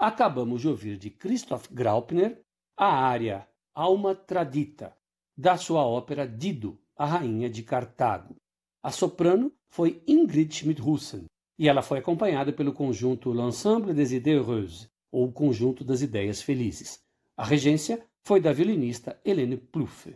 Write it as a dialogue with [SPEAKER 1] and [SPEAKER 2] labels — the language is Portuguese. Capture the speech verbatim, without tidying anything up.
[SPEAKER 1] acabamos de ouvir de Christoph Graupner a área Alma Tradita, da sua ópera Dido, a Rainha de Cartago. A soprano foi Ingrid Schmidt-Hussen, e ela foi acompanhada pelo conjunto L'Ensemble des Idées Heureuses, ou Conjunto das Ideias Felizes. A regência foi da violinista Helene Plouffe.